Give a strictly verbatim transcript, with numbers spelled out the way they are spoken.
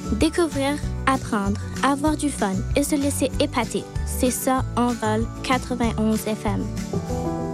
Découvrir, apprendre, avoir du fun et se laisser épater. C'est ça, Envol quatre-vingt-onze F M.